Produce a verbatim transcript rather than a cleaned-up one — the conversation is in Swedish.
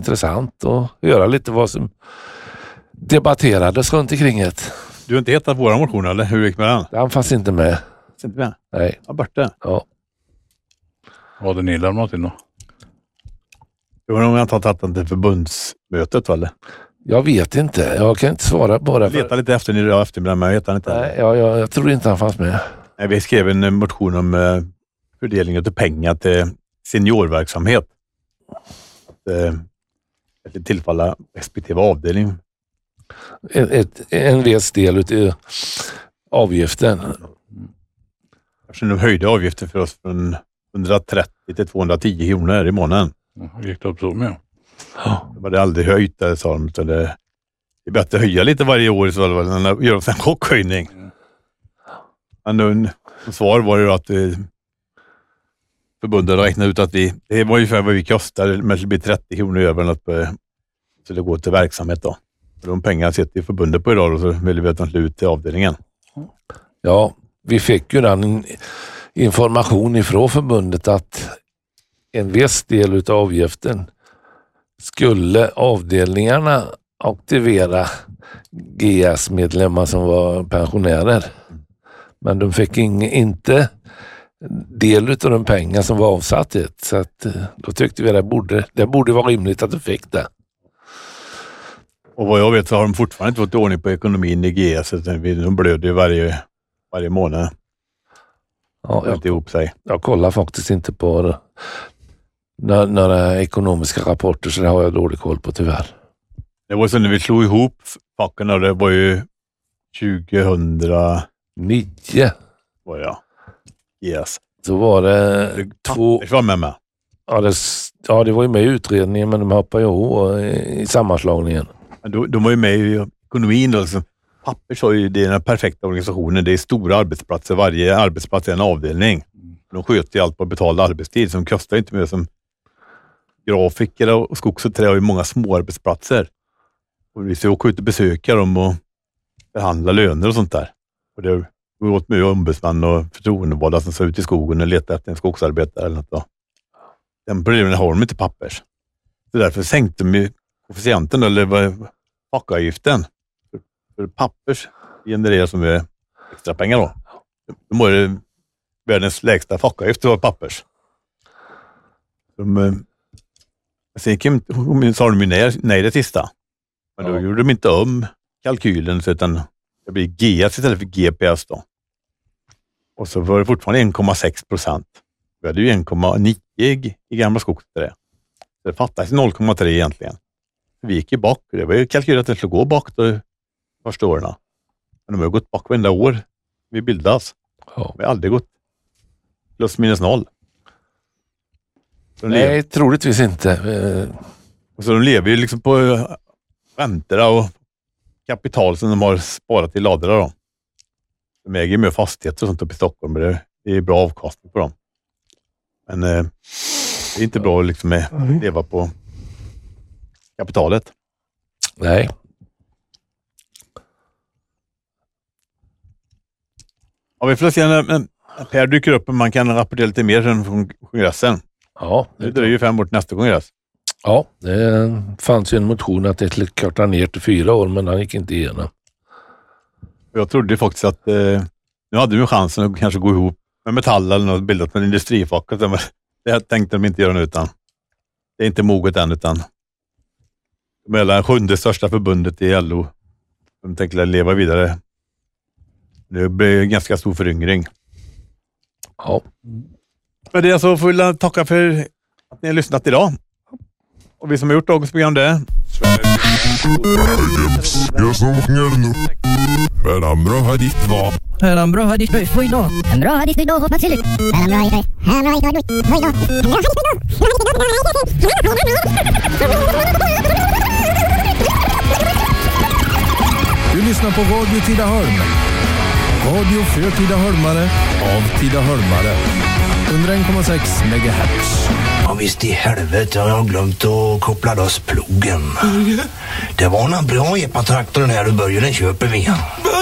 intressant att höra lite vad som debatterades runt omkring det. Du har inte hittat våra motioner, eller hur gick med den? Den fanns inte med. Fanns inte med? Nej. Ja, borta. Ja. Vad hade ni lämnat in då? Det var nog jag inte tagit den till förbundsmötet, eller? Jag vet inte. Jag kan inte svara bara. För... Leta lite efter ni idag eftermiddag, men jag vet inte. Nej, jag, jag, jag tror inte han fanns med. Nej, vi skrev en motion om uh, fördelning av pengar till seniorverksamhet. Att uh, tillfalla respektive avdelning. Ett, ett, en viss del utav avgiften. Eftersom de höjde avgiften för oss från hundratrettio till tvåhundratio kronor i månaden. Ja, gick det upp så med? Ja. Det var det aldrig höjt där, sa de. Det, det är bättre att höja lite varje år så att man gör en chockhöjning. Mm. Men svar var ju att eh, förbundet räknade ut att vi, det var ungefär vad vi kostar, men det blir trettio kronor över något på, så det går till verksamhet då. Och de pengarna sitter i förbundet på idag och så vill vi att de slår ut till avdelningen. Ja, vi fick ju den information ifrån förbundet att en viss del utav avgiften skulle avdelningarna aktivera G S-medlemmar som var pensionärer. Men de fick ing, inte del utav de pengar som var avsatt. Så att, då tyckte vi att det borde, det borde vara rimligt att de fick det. Och vad jag vet så har de fortfarande inte fått ordning på ekonomin i G S. De blöder ju varje, varje månad. Ja, jag, ihop sig. jag kollar faktiskt inte på det. Några, några ekonomiska rapporter, så det har jag dålig koll på tyvärr. Det var så när vi slog ihop facken och det var ju tjugohundranio var jag. Yes. Så var det, det två... Det var med mig. Ja det, ja, det var ju med i utredningen, men de hoppade ju i, i sammanslagningen. De, de var ju med i ekonomin. Alltså. Pappers har ju den perfekta organisationen. Det är stora arbetsplatser. Varje arbetsplats är en avdelning. De sköter ju allt på betald arbetstid som kostar inte mer som grafiker och skogs och trä har ju många små arbetsplatser. Och vi ska åka ut och besöka dem och behandla löner och sånt där. Och det går åt med ombudsman och förtroendevalda som ska ut i skogen och leta efter en skogsarbetare eller något då. Den problemen har de inte Pappers. Så därför sänkte de ju koefficienten eller fackavgiften. För, för Pappers genererar som är extra pengar då. De har ju världens lägsta fackavgift var Pappers. De, sen sa de ju nej, nej det sista. Men då ja. gjorde de inte om kalkylen så utan det blir G S istället för G P S då. Och så var det fortfarande en komma sex procent. Vi hade ju en komma nio i, i gamla skogsträ. Så det fattades noll komma tre egentligen. Vi gick ju bak. Det var ju kalkylerat att det skulle gå bak då första åren. Men de har gått bak varenda år vi bildas. Ja. Vi har aldrig gått plus minus noll. Nej, lever. troligtvis inte. Och så de lever ju liksom på räntor och kapital som de har sparat i ladorna då. De äger ju med fastigheter och sånt upp i Stockholm, men det är bra avkastning på dem. Men eh, det är inte bra att liksom med, leva på kapitalet. Nej. Ja, vi får se när Per dyker upp och man kan rapportera lite mer från kongressen. Ja. Det, det dröjer ju fem år till nästa kongress. Ja, det fanns ju en motion att det skulle korta ner till fyra år, men den gick inte igenom. Jag trodde faktiskt att eh, nu hade vi chansen att kanske gå ihop med Metall eller något bildat med industrifack. Det tänkte de inte göra nu, utan det är inte moget än, utan de är sjunde största förbundet i L O. De tänker leva vidare. Det blir ganska stor föryngring. Ja. Men det är så får vi tacka för att ni har lyssnat idag. Och vi som har gjort dagens program det Jag som nu. Men han bra har ditt var. Men han bra har ditt var idag. Han bra har ditt idag hoppas till. Han bra har ditt han bra idag idag. Du lyssnar på Radio Tidaholm. Radio för Tidaholmare av Tidaholmare. hundra ett komma sex megahertz. Ja, visst i helvete har jag glömt att koppla loss plogen. Det var en bra epatraktor här och började den köper vi.